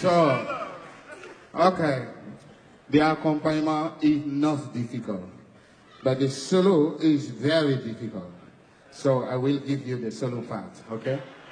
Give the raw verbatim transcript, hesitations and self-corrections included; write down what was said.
So, okay. The accompaniment is not difficult, but the solo is very difficult. So I will give you the solo part, okay?